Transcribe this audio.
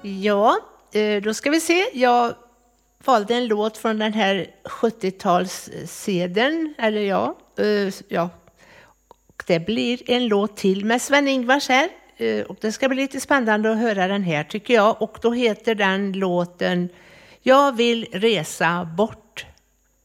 Ja, då ska vi se. Jag valde en låt från den här 70-talssedeln, eller ja. Och det blir en låt till med Sven-Ingvars här. Och det ska bli lite spännande att höra den här tycker jag. Och då heter den låten Jag vill resa bort.